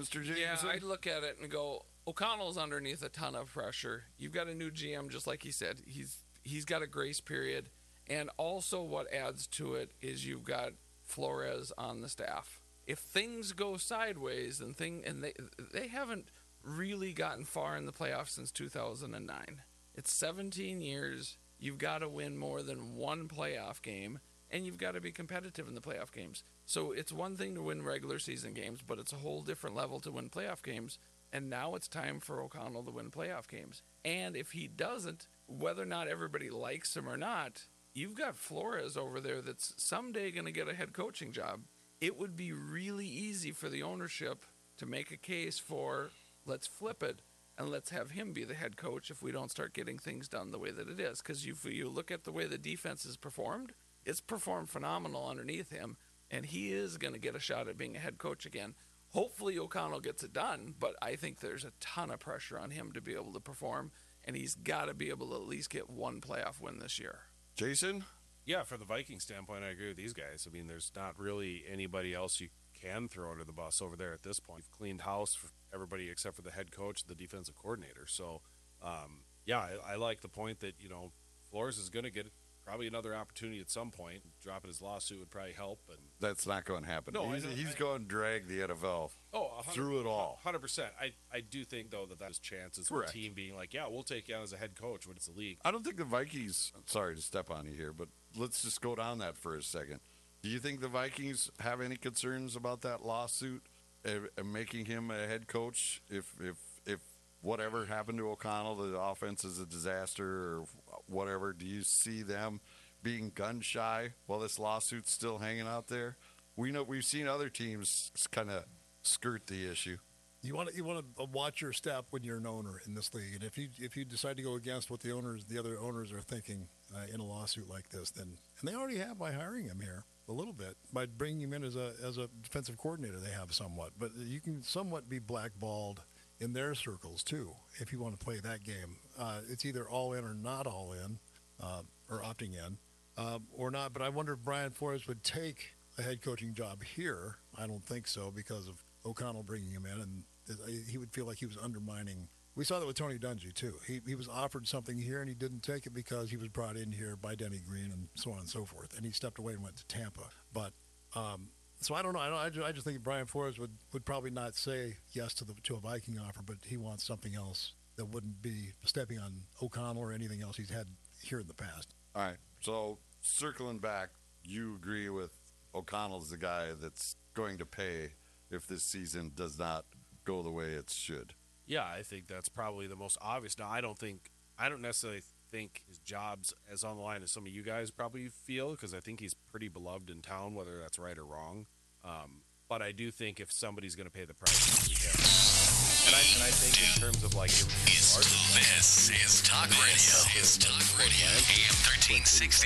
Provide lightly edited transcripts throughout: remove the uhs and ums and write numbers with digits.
Mr. Jameson? Yeah, I'd look at it and go, O'Connell's underneath a ton of pressure. You've got a new GM, just like he said. He's got a grace period. And also what adds to it is you've got Flores on the staff. If things go sideways and they haven't really gotten far in the playoffs since 2009. It's 17 years. You've got to win more than one playoff game, and you've got to be competitive in the playoff games. So it's one thing to win regular season games, but it's a whole different level to win playoff games. And now it's time for O'Connell to win playoff games. And if he doesn't, whether or not everybody likes him or not, you've got Flores over there that's someday going to get a head coaching job. It would be really easy for the ownership to make a case for let's flip it and let's have him be the head coach if we don't start getting things done the way that it is. Because if you look at the way the defense has performed, it's performed phenomenal underneath him, and he is going to get a shot at being a head coach again. Hopefully O'Connell gets it done, but I think there's a ton of pressure on him to be able to perform, and he's got to be able to at least get one playoff win this year. Jason? Yeah, from the Viking standpoint, I agree with these guys. I mean, there's not really anybody else you can throw under the bus over there at this point. You've cleaned house for everybody except for the head coach, the defensive coordinator. So, I like the point that, Flores is going to get probably another opportunity at some point. Dropping his lawsuit would probably help. And That's not going to happen. No, he's going to drag the NFL through it all. 100%. I do think, though, that has chances of the team being like, yeah, we'll take you on as a head coach when it's the league. I don't think the Vikings, sorry to step on you here, but let's just go down that for a second. Do you think the Vikings have any concerns about that lawsuit and making him a head coach if whatever happened to O'Connell, the offense is a disaster or whatever? Do you see them being gun shy while this lawsuit's still hanging out there? We've seen other teams kind of skirt the issue. You want to watch your step when you're an owner in this league, and if you decide to go against what the other owners are thinking in a lawsuit like this, then and they already have by hiring him here a little bit by bringing him in as a defensive coordinator. They have somewhat, but you can somewhat be blackballed in their circles too if you want to play that game. It's either all in or not all in, or opting in, or not. But I wonder if Brian Flores would take a head coaching job here. I don't think so because of O'Connell bringing him in, and he would feel like he was undermining. We saw that with Tony Dungy, too. He was offered something here, and he didn't take it because he was brought in here by Denny Green and so on and so forth. And he stepped away and went to Tampa. But so I don't know. I just think Brian Flores would probably not say yes to a Viking offer, but he wants something else that wouldn't be stepping on O'Connell or anything else he's had here in the past. All right. So circling back, you agree with O'Connell's the guy that's going to pay if this season does not go the way it should. Yeah, I think that's probably the most obvious. Now, I don't necessarily think his job's as on the line as some of you guys probably feel, because I think he's pretty beloved in town, whether that's right or wrong. But I do think if somebody's going to pay the price, he can. And I think in terms of like... This is Talk Radio. AM 1360,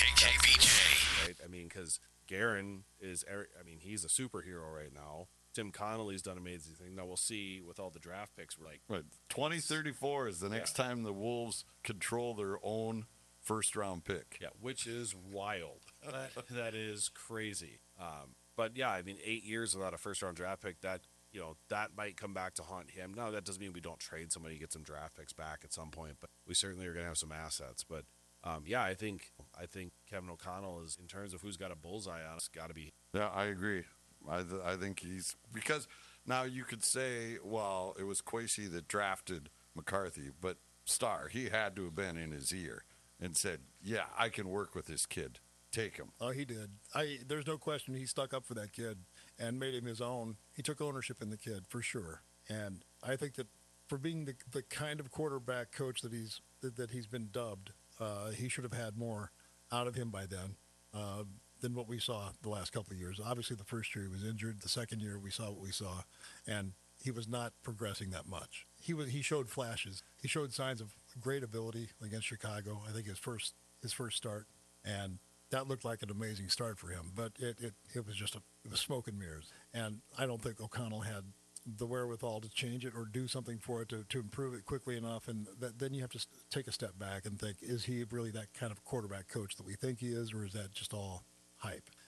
KKVJ. Right? I mean, because Guerin he's a superhero right now. Tim Connolly's done amazing thing. Now we'll see with all the draft picks. We're like, right. 2034 is the next time the Wolves control their own first-round pick. Yeah, which is wild. That is crazy. But yeah, I mean, 8 years without a first-round draft pick, that might come back to haunt him. Now that doesn't mean we don't trade somebody, get some draft picks back at some point, but we certainly are going to have some assets. But I think Kevin O'Connell is, in terms of who's got a bullseye on, it's got to be. Yeah, I agree. I think he's, because now you could say, well, it was Kwesi that drafted McCarthy, but Starr, he had to have been in his ear and said, yeah, I can work with this kid. Take him. Oh, he did. There's no question he stuck up for that kid and made him his own. He took ownership in the kid for sure. And I think that for being the kind of quarterback coach that he's been dubbed, he should have had more out of him by then than what we saw the last couple of years. Obviously, the first year he was injured. The second year we saw what we saw, and he was not progressing that much. He showed flashes. He showed signs of great ability against Chicago. I think his first start, and that looked like an amazing start for him. But it was just it was smoke and mirrors. And I don't think O'Connell had the wherewithal to change it or do something for it to improve it quickly enough. And then you have to take a step back and think, is he really that kind of quarterback coach that we think he is, or is that just all hype?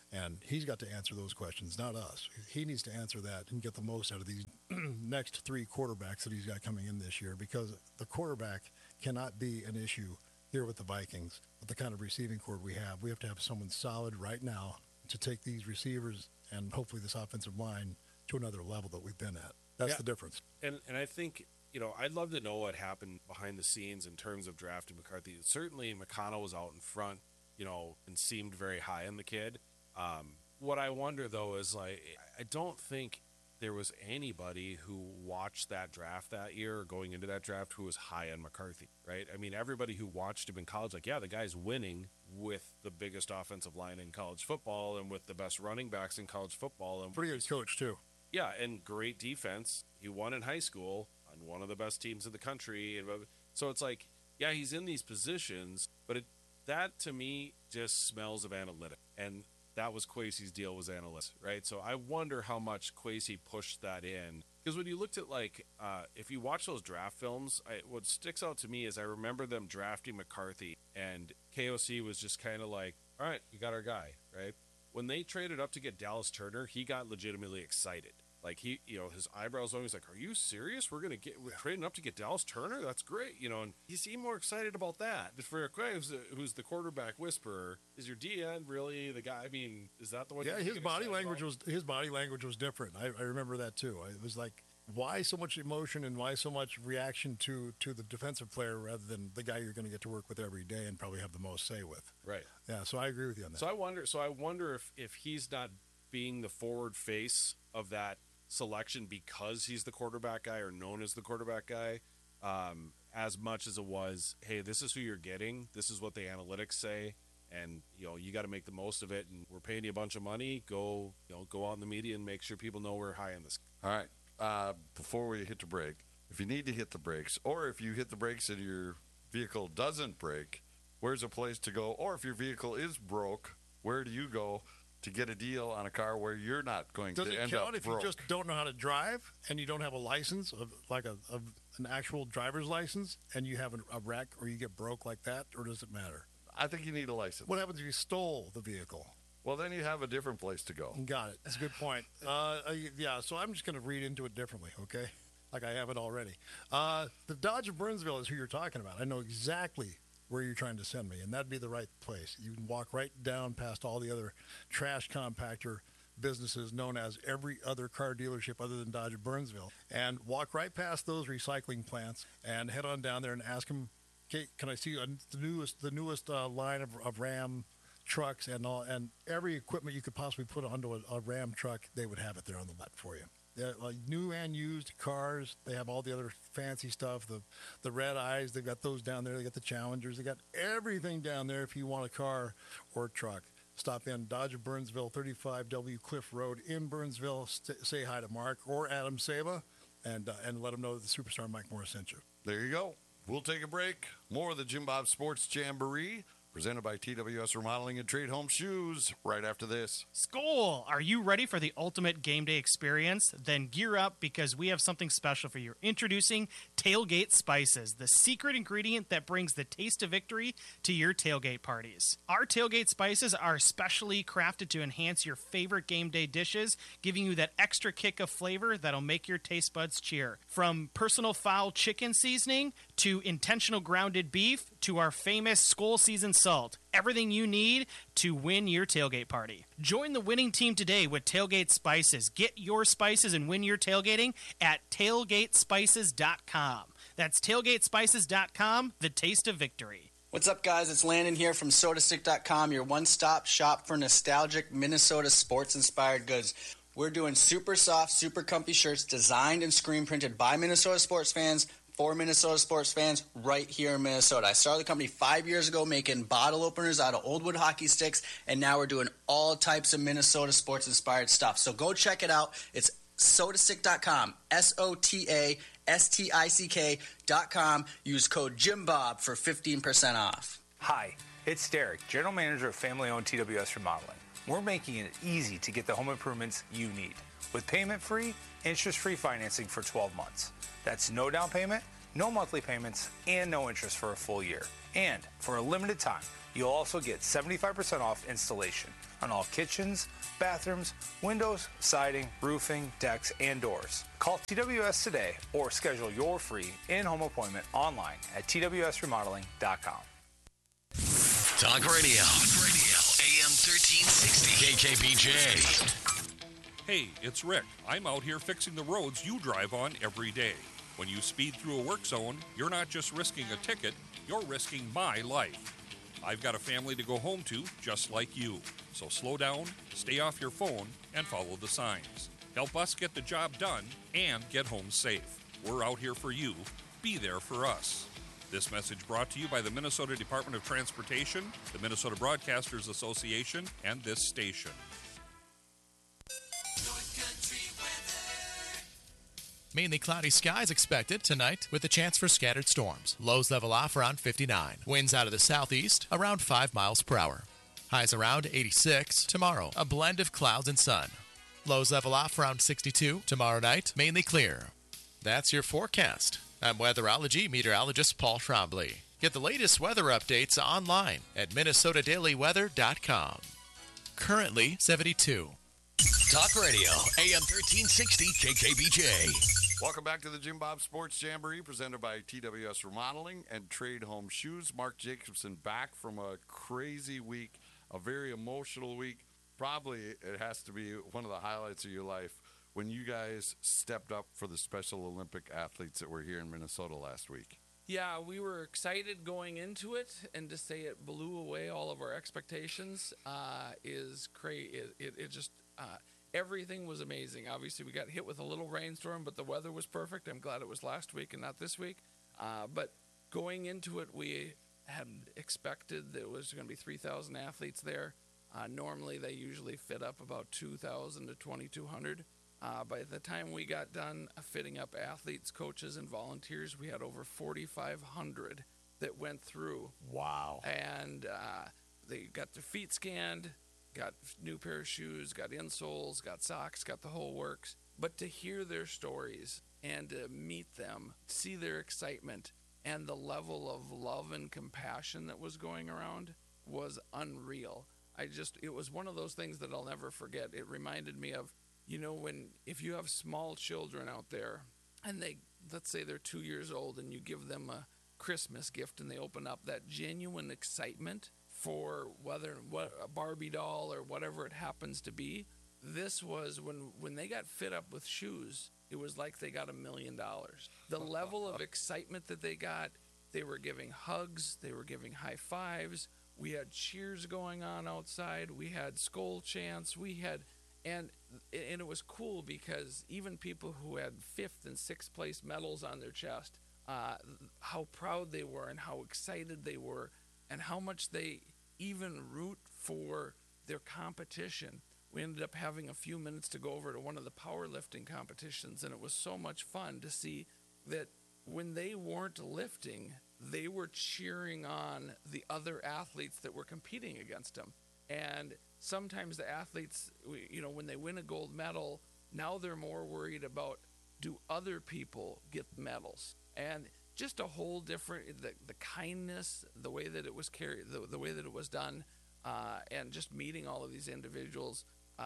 And he's got to answer those questions, not us. He needs to answer that and get the most out of these next 3 quarterbacks that he's got coming in this year, because the quarterback cannot be an issue here with the Vikings. With the kind of receiving core we have to have someone solid right now to take these receivers and hopefully this offensive line to another level that we've been at. That's the difference. And I think, I'd love to know what happened behind the scenes in terms of drafting McCarthy. Certainly McConnell was out in front, and seemed very high on the kid. What I wonder, though, is I don't think there was anybody who watched that draft that year or going into that draft who was high on McCarthy, right? I mean, everybody who watched him in college, the guy's winning with the biggest offensive line in college football and with the best running backs in college football. And Pretty good coach, too. Yeah, and great defense. He won in high school on one of the best teams in the country. So it's he's in these positions, but that to me just smells of analytics. And that was Kwesi's deal, was analytics, right? So I wonder how much Kwesi pushed that in. Because when you looked at, if you watch those draft films, what sticks out to me is I remember them drafting McCarthy, and KOC was just kind of like, all right, you got our guy, right? When they traded up to get Dallas Turner, he got legitimately excited. He, his eyebrows on. He's like, "Are you serious? We're trading up to get Dallas Turner? That's great." And he seemed more excited about that. For who's the quarterback whisperer, is your DN really the guy? I mean, is that the one? Yeah, his body language was different. I remember that too. It was like, why so much emotion and why so much reaction to the defensive player rather than the guy you're going to get to work with every day and probably have the most say with? Right. Yeah. So I agree with you on that. So I wonder if he's not being the forward face of that selection because he's the quarterback guy or known as the quarterback guy, as much as it was, hey, this is who you're getting, this is what the analytics say, and you got to make the most of it, and we're paying you a bunch of money, go out in the media and make sure people know we're high on this. All right, before we hit the break, if you need to hit the brakes, or if you hit the brakes and your vehicle doesn't brake, where's a place to go? Or if your vehicle is broke, where do you go to get a deal on a car where you're not going to end up broke? Does it count if you just don't know how to drive and you don't have a license, of an actual driver's license, and you have a wreck or you get broke like that, or does it matter? I think you need a license. What happens if you stole the vehicle? Well, then you have a different place to go. Got it. That's a good point. Yeah, so I'm just going to read into it differently, okay? Like I have it already. The Dodge of Burnsville is who you're talking about. I know exactly where you're trying to send me, and that'd be the right place. You can walk right down past all the other trash compactor businesses known as every other car dealership other than Dodge of Burnsville, and walk right past those recycling plants and head on down there and ask them, okay, can I see the newest line of Ram trucks and every equipment you could possibly put onto a Ram truck, they would have it there on the lot for you. Yeah, like new and used cars. They have all the other fancy stuff. The red eyes, they've got those down there. They got the Challengers. They got everything down there if you want a car or a truck. Stop in Dodge of Burnsville, 35W Cliff Road in Burnsville. Say hi to Mark or Adam Saba and let them know that the superstar Mike Morris sent you. There you go. We'll take a break. More of the Jim Bob Sports Jamboree, presented by TWS Remodeling and Trade Home Shoes, right after this. Skol! Are you ready for the ultimate game day experience? Then gear up, because we have something special for you. Introducing Tailgate Spices, the secret ingredient that brings the taste of victory to your tailgate parties. Our Tailgate Spices are specially crafted to enhance your favorite game day dishes, giving you that extra kick of flavor that'll make your taste buds cheer. From personal foul chicken seasoning to intentional grounded beef to our famous Skol season salt. Everything you need to win your tailgate party. Join the winning team today with Tailgate Spices. Get your spices and win your tailgating at tailgatespices.com. That's tailgatespices.com, the taste of victory. What's up, guys? It's Landon here from SodaStick.com, your one-stop shop for nostalgic Minnesota sports-inspired goods. We're doing super soft, super comfy shirts designed and screen printed by Minnesota sports fans for Minnesota sports fans right here in Minnesota. I started the company 5 years ago making bottle openers out of old wood hockey sticks, and now we're doing all types of Minnesota sports-inspired stuff. So go check it out. It's SodaStick.com, SotaStick.com. Use code JimBob for 15% off. Hi, it's Derek, General Manager of family-owned TWS Remodeling. We're making it easy to get the home improvements you need with payment-free, interest-free financing for 12 months. That's no down payment, no monthly payments, and no interest for a full year. And for a limited time, you'll also get 75% off installation on all kitchens, bathrooms, windows, siding, roofing, decks, and doors. Call TWS today or schedule your free in-home appointment online at twsremodeling.com. Talk Radio. AM 1360. KKBJ. Hey, it's Rick. I'm out here fixing the roads you drive on every day. When you speed through a work zone, you're not just risking a ticket, you're risking my life. I've got a family to go home to, just like you. So slow down, stay off your phone, and follow the signs. Help us get the job done and get home safe. We're out here for you. Be there for us. This message brought to you by the Minnesota Department of Transportation, the Minnesota Broadcasters Association, and this station. Mainly cloudy skies expected tonight with a chance for scattered storms. Lows level off around 59. Winds out of the southeast around 5 miles per hour. Highs around 86 tomorrow. A blend of clouds and sun. Lows level off around 62. Tomorrow night, mainly clear. That's your forecast. I'm weatherology meteorologist Paul Trombley. Get the latest weather updates online at minnesotadailyweather.com. Currently 72. Talk Radio. AM 1360. KKBJ. Welcome back to the Jim Bob Sports Jamboree, presented by TWS Remodeling and Trade Home Shoes. Mark Jacobson back from a crazy week, a very emotional week. Probably it has to be one of the highlights of your life when you guys stepped up for the Special Olympic athletes that were here in Minnesota last week. Yeah, we were excited going into it, and to say it blew away all of our expectations is crazy. It just everything was amazing. Obviously, we got hit with a little rainstorm, but the weather was perfect. I'm glad it was last week and not this week. But going into it, we had expected there was going to be 3,000 athletes there. Normally, they usually fit up about 2,000 to 2,200. By the time we got done fitting up athletes, coaches, and volunteers, we had over 4,500 that went through. Wow. And they got their feet scanned, got new pair of shoes, got insoles, got socks, got the whole works. But to hear their stories and to meet them, see their excitement, and the level of love and compassion that was going around was unreal. It was one of those things that I'll never forget. It reminded me of, if you have small children out there and let's say they're 2 years old and you give them a Christmas gift and they open up that genuine excitement for what a Barbie doll or whatever it happens to be. This was when they got fit up with shoes, it was like they got $1 million. The level of excitement that they got, they were giving hugs, they were giving high fives. We had cheers going on outside. We had Skol chants. And it was cool because even people who had 5th and 6th place medals on their chest, how proud they were and how excited they were and how much they even root for their competition. We ended up having a few minutes to go over to one of the powerlifting competitions, and it was so much fun to see that when they weren't lifting, they were cheering on the other athletes that were competing against them. And sometimes the athletes, when they win a gold medal, now they're more worried about, do other people get medals? And just a whole different, the kindness, the way that it was carried, the way that it was done, and just meeting all of these individuals,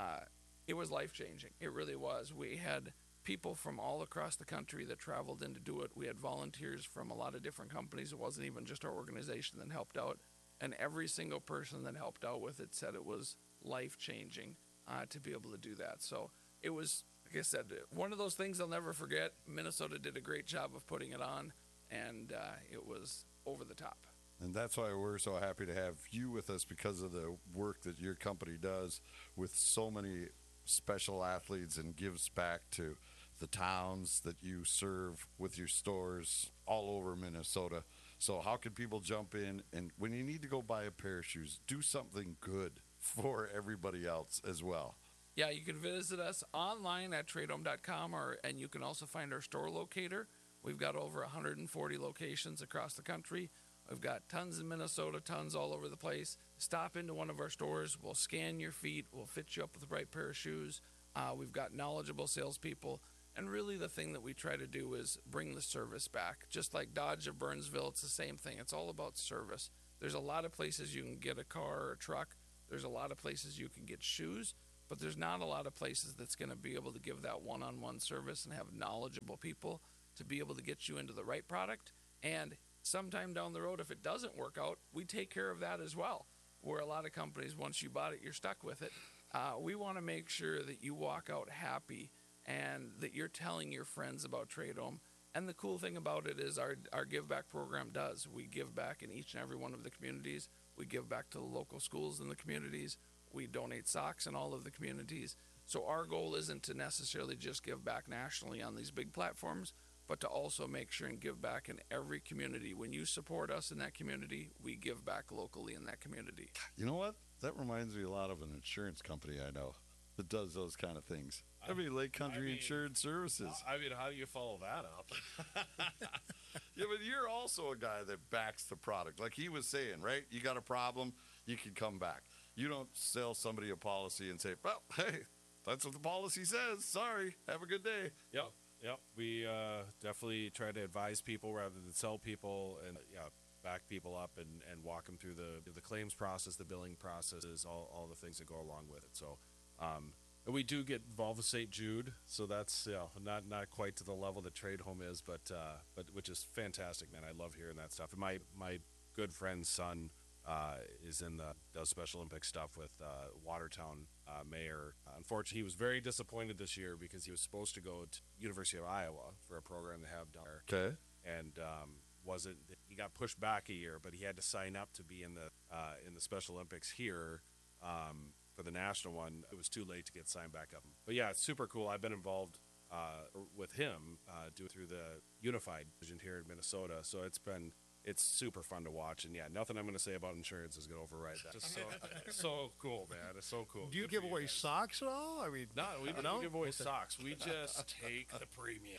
it was life-changing. It really was. We had people from all across the country that traveled in to do it. We had volunteers from a lot of different companies. It wasn't even just our organization that helped out. And every single person that helped out with it said it was life-changing to be able to do that. So it was, like I said, one of those things I'll never forget. Minnesota did a great job of putting it on, and it was over the top. And that's why we're so happy to have you with us, because of the work that your company does with so many special athletes and gives back to the towns that you serve with your stores all over Minnesota. So how can people jump in, and when you need to go buy a pair of shoes, do something good for everybody else as well? Yeah, you can visit us online at tradehome.com, and you can also find our store locator. We've got over 140 locations across the country. We've got tons in Minnesota, tons all over the place. Stop into one of our stores. We'll scan your feet. We'll fit you up with the right pair of shoes. We've got knowledgeable salespeople. And really the thing that we try to do is bring the service back. Just like Dodge of Burnsville, it's the same thing. It's all about service. There's a lot of places you can get a car or a truck. There's a lot of places you can get shoes, but there's not a lot of places that's going to be able to give that one-on-one service and have knowledgeable people to be able to get you into the right product. And sometime down the road, if it doesn't work out, we take care of that as well. Where a lot of companies, once you bought it, you're stuck with it. We want to make sure that you walk out happy and that you're telling your friends about Trade Home. And the cool thing about it is our Give Back program does. We give back in each and every one of the communities. We give back to the local schools in the communities. We donate socks in all of the communities. So our goal isn't to necessarily just give back nationally on these big platforms, but to also make sure and give back in every community. When you support us in that community, we give back locally in that community. You know what? That reminds me a lot of an insurance company I know that does those kind of things. Lake Country Insurance Services. I mean, how do you follow that up? Yeah, but you're also a guy that backs the product. Like he was saying, right? You got a problem, you can come back. You don't sell somebody a policy and say, well, hey, that's what the policy says. Sorry, have a good day. Yep. We definitely try to advise people rather than sell people, and back people up and walk them through the claims process, the billing processes, all the things that go along with it. So, and we do get involved with St. Jude, so that's not quite to the level that Trade Home is, but which is fantastic, man. I love hearing that stuff. And my good friend's son is does Special Olympics stuff with Watertown mayor. Unfortunately, he was very disappointed this year because he was supposed to go to University of Iowa for a program they have down there. Okay. And he got pushed back a year, but he had to sign up to be in the Special Olympics here for the national one. It was too late to get signed back up. But yeah, it's super cool. I've been involved with him through the Unified division here in Minnesota, so it's super fun to watch. And yeah, nothing I'm going to say about insurance is going to override that. Just so cool, man. It's so cool. Do you give away socks at all? I mean, no, we don't give away socks. We just take the premium.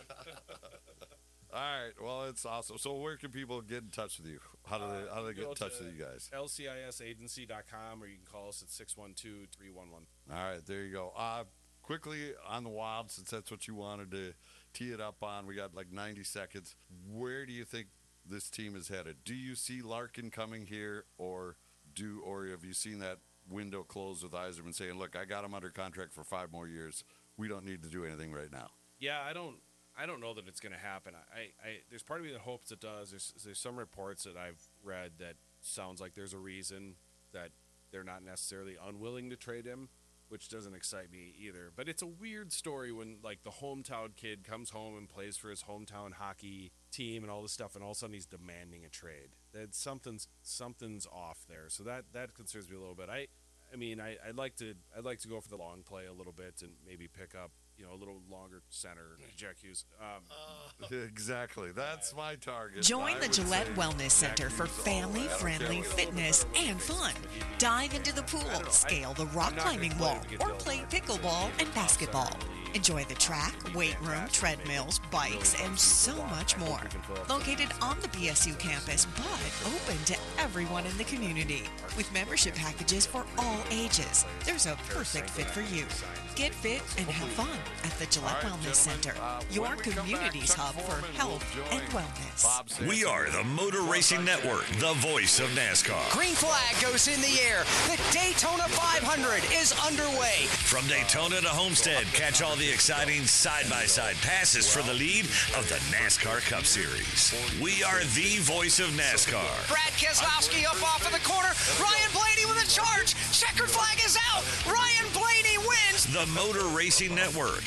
All right. Well, it's awesome. So where can people get in touch with you? How do they get in touch with you guys? lcisagency.com, or you can call us at 612-311. All right. There you go. Quickly on the Wild, since that's what you wanted to tee it up on, we got like 90 seconds. Where do you think this team is headed? Do you see Larkin coming here, or have you seen that window close with Yzerman saying, look, I got him under contract for 5 more years. We don't need to do anything right now. Yeah, I don't know that it's going to happen. There's part of me that hopes it does. There's some reports that I've read that sounds like there's a reason that they're not necessarily unwilling to trade him, which doesn't excite me either. But it's a weird story when like the hometown kid comes home and plays for his hometown hockey team and all this stuff, and all of a sudden he's demanding a trade. That something's off there. So that concerns me a little bit. I'd like to go for the long play a little bit and maybe pick up a little longer center, Jack Hughes. Exactly. That's my target. Join the Gillette Wellness Center for family-friendly fitness and fun. Dive into the pool, scale the rock climbing wall, or play pickleball and basketball. Enjoy the track, weight room, treadmills, bikes, and so much more. Located on the BSU campus, but open to everyone in the community. With membership packages for all ages, there's a perfect fit for you. Get fit and have fun at the Gillette Wellness Center, your community's hub for health and wellness. We are the Motor Racing Network, the voice of NASCAR. Green flag goes in the air. The Daytona 500 is underway. From Daytona to Homestead, catch all the exciting side-by-side passes for the lead of the NASCAR Cup Series. We are the voice of NASCAR. Brad Keselowski up off of the corner. Ryan Blaney with a charge. Checkered flag is out. Ryan Blaney wins. The Motor Racing Network.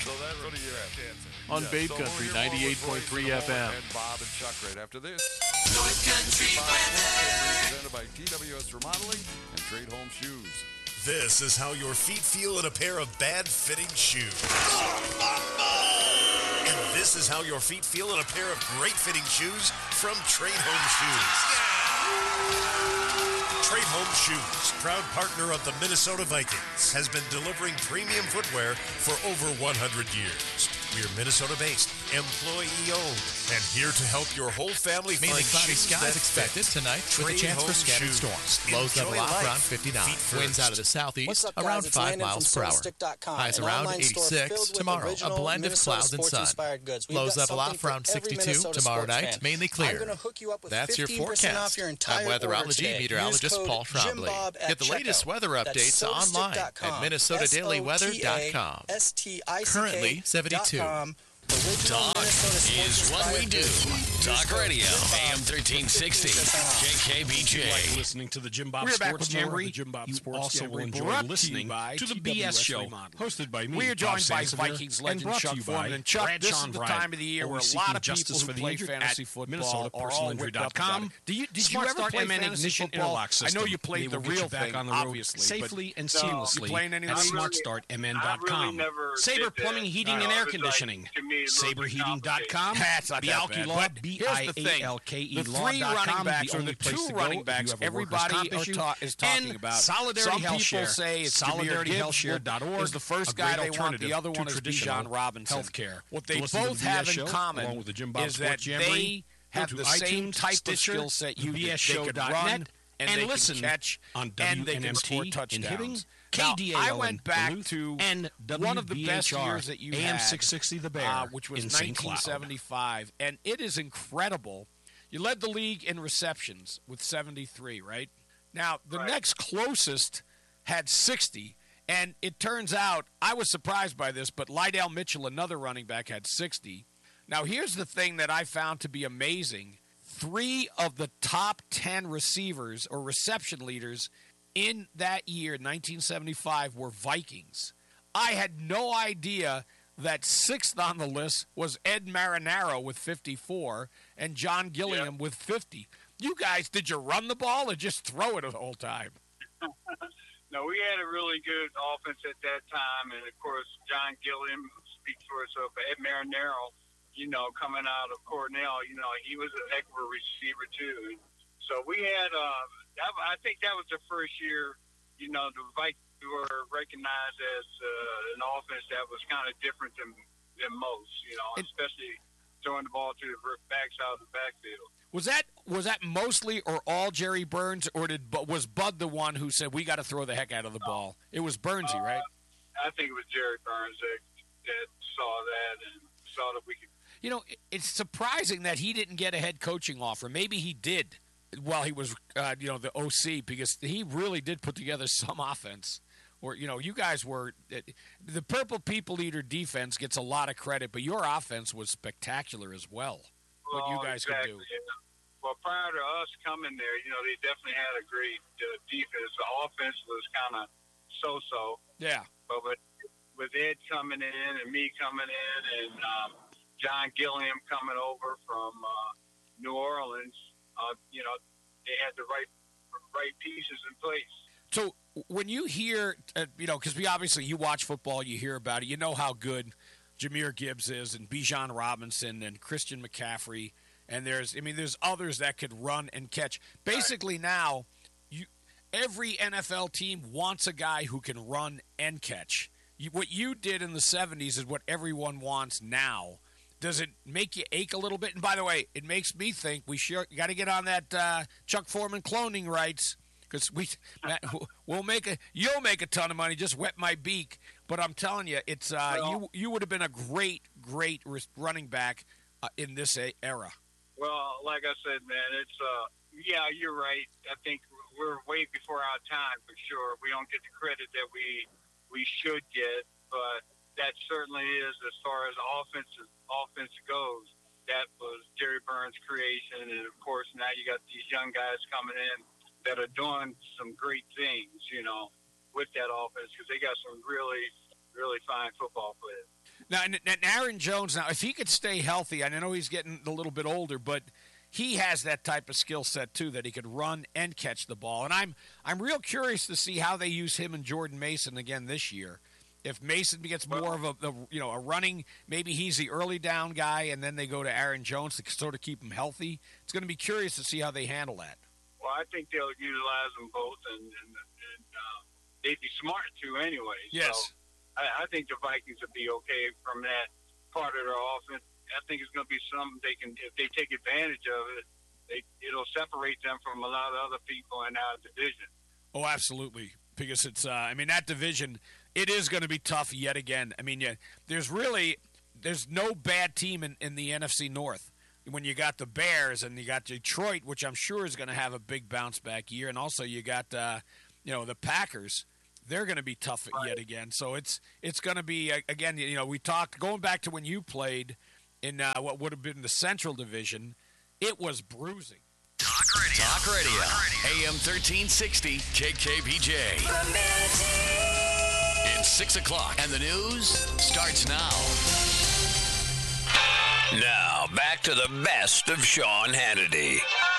On Babe Country 98.3 FM. And Bob and Chuck right after this. North Country weather. Presented by TWS Remodeling and Trade Home Shoes. This is how your feet feel in a pair of bad-fitting shoes. And this is how your feet feel in a pair of great-fitting shoes from Trade Home Shoes. Trade Home Shoes, proud partner of the Minnesota Vikings, has been delivering premium footwear for over 100 years. We're Minnesota-based, employee-owned, and here to help your whole family Mainly find cloudy shoes skies that expected fit. tonight with a Trade chance for home scattered shoes. storms. Lows Enjoy level off life. around 59. Feet Winds out of first. the southeast What's up, around guys? It's 5 Landon miles from per hour. SodaStick.com, Highs an around online store 86 filled with tomorrow. A original blend of Minnesota clouds and sun. sports-inspired goods. We've Lows got level off something for around every 62 Minnesota tomorrow sports night. fan. Mainly I'm clear. going to hook you up with That's your 15% forecast. off your entire I'm order weatherology today. meteorologist Use Paul code Trombley. JimBob at Get the latest checkout. weather That's updates online at SodaStick.com. minnesotadailyweather.com. SodaStick.com. Currently 72. Talk is what we do. Talk radio, AM 1360, KKBJ. Like listening to the Jim Bob We're back Sports with Jamboree. more of the Jim Bob You Sports also Jamboree. will Enjoy brought to you listening by to the TWS BS Show, Fremont. hosted by me. We are joined Bob by Sansevier, Vikings and legend brought Chuck to you Foreman. by And Chuck, Brad this Sean is the Bryant. time of the year where Always a lot seeking of people justice who for the play injured fantasy at football are all whipped up about MinnesotaPersonalInjury.com. it. Did you Smart ever Start play MN fantasy Ignition football? Interlock I System. know you played They the will get real you back thing, on the road obviously, safely but and you seamlessly playing any at leagues? SmartStartMN.com. Sabre Plumbing, Heating, and Air Conditioning. SaberHeating.com. That's not that Bialke bad. Law, But here's the thing. B-I-A-L-K-E The three running backs or the two running backs everybody is talking about. Solidarity Some Health people Share. say it's Jameer Gibbs SolidarityHealthShare.org is the first guy they want. The other one is Bijan Robinson. Healthcare. What they Listen to both the have BS in show, common along with the Jim Bob is that Sports Jamboree. they have Go the to same iTunes, type of Stitcher, skill set you did. They could BSShow.net, run and they listen can catch on and they can score WNMT in touchdowns. Hibbing, Now, KDAL I went back Duluth, to and one of the best WBHR, years that you AM had, 660 The Bear, which was in St. Cloud. 1975, and it is incredible. You led the league in receptions with 73, right? Now, the next closest had 60, and it turns out, I was surprised by this, but Lydell Mitchell, another running back, had 60. Now, here's the thing that I found to be amazing. 3 of the top 10 receivers or reception leaders in that year, 1975, were Vikings. I had no idea that 6th on the list was Ed Marinaro with 54 and John Gilliam with 50. You guys, did you run the ball or just throw it the whole time? No, we had a really good offense at that time, and of course, John Gilliam speaks for itself. Ed Marinaro, coming out of Cornell, he was a heck of a receiver too. So we had, I think that was the first year, the Vikings were recognized as an offense that was kind of different than most, especially throwing the ball to the backside of the backfield. Was that mostly or all Jerry Burns, or was Bud the one who said we got to throw the heck out of the ball? It was Burnsy, right? I think it was Jerry Burns that saw that and saw that we could. It's surprising that he didn't get a head coaching offer. Maybe he did while he was, the OC, because he really did put together some offense. Or, you guys were the Purple People Eater defense gets a lot of credit, but your offense was spectacular as well. What you guys could do. Yeah. Well, prior to us coming there, they definitely had a great defense. The offense was kind of so-so. Yeah. But with Ed coming in and me coming in and John Gilliam coming over from New Orleans, they had the right pieces in place. So when you hear, because you watch football, you hear about it, you know how good Jameer Gibbs is and Bijan Robinson and Christian McCaffrey, and there's others that could run and catch. Basically now, every NFL team wants a guy who can run and catch. What you did in the 70s is what everyone wants now. Does it make you ache a little bit? And by the way, it makes me think we got to get on that Chuck Foreman cloning rights. Because you'll make a ton of money. Just wet my beak. But I'm telling you, it's you would have been a great running back in this era. Well, like I said, man, it's you're right. I think we're way before our time for sure. We don't get the credit that we should get, but that certainly is, as far as offense goes. That was Jerry Burns' creation, and of course now you got these young guys coming in that are doing some great things, with that offense, because they got some really, really fine football players. Now, Aaron Jones, if he could stay healthy, I know he's getting a little bit older, but he has that type of skill set too, that he could run and catch the ball. And I'm real curious to see how they use him and Jordan Mason again this year. If Mason gets more of a running, maybe he's the early down guy, and then they go to Aaron Jones to sort of keep him healthy. It's going to be curious to see how they handle that. Well, I think they'll utilize them both, and they'd be smart to anyway. Yes. So I think the Vikings would be okay from that part of their offense. I think it's going to be something they can, if they take advantage of it, it'll separate them from a lot of other people in our division. Oh, absolutely. Because it's, that division, it is going to be tough yet again. I mean, there's no bad team in the NFC North. When you got the Bears and you got Detroit, which I'm sure is going to have a big bounce back year, and also you got, the Packers. They're going to be tough yet again. So it's going to be, again, we talked, going back to when you played in what would have been the Central Division, it was bruising. Talk Radio. AM 1360 KKPJ. It's 6 o'clock, and the news starts now. Now, back to the best of Sean Hannity.